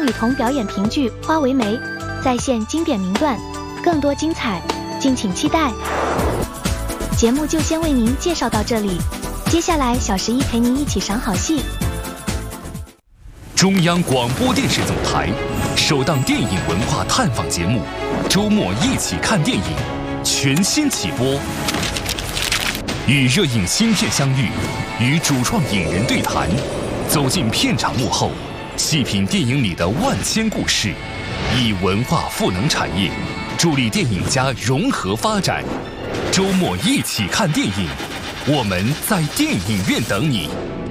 邓雨桐表演评剧《花为媒》，再现经典名段，更多精彩，敬请期待。节目就先为您介绍到这里，接下来小11陪您一起赏好戏。 中央广播电视总台首档电影文化探访节目《周末一起看电影》全新起播，与热映新片相遇，与主创影人对谈，走进片场幕后，细品电影里的万千故事，以文化赋能产业，助力电影家融合发展。周末一起看电影，我们在电影院等你。